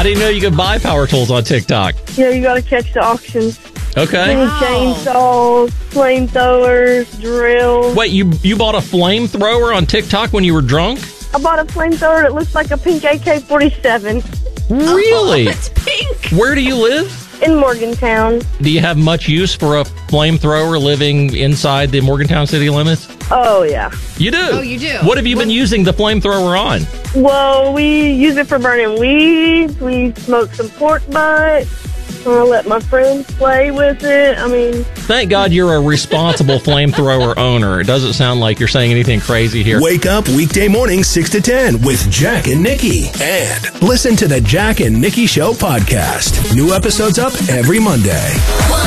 I didn't know you could buy power tools on TikTok. Yeah, you got to catch the auctions. Okay. Mini chainsaws, flamethrowers, drills. Wait, you bought a flamethrower on TikTok when you were drunk? I bought a flamethrower that looks like a pink AK-47 Really? Oh, it's pink. Where do you live? in Morgantown. Do you have much use for a flamethrower living inside the Morgantown city limits? Oh, yeah. You do? Oh, you do? What have you been using the flamethrower on? Well, we use it for burning weeds. We smoke some pork butts. I let my friends play with it. I mean... Thank God you're a responsible flamethrower owner. It doesn't sound like you're saying anything crazy here. Wake up weekday mornings 6 to 10 with Jack and Nikki. And listen to the Jack and Nikki Show podcast. New episodes up every Monday.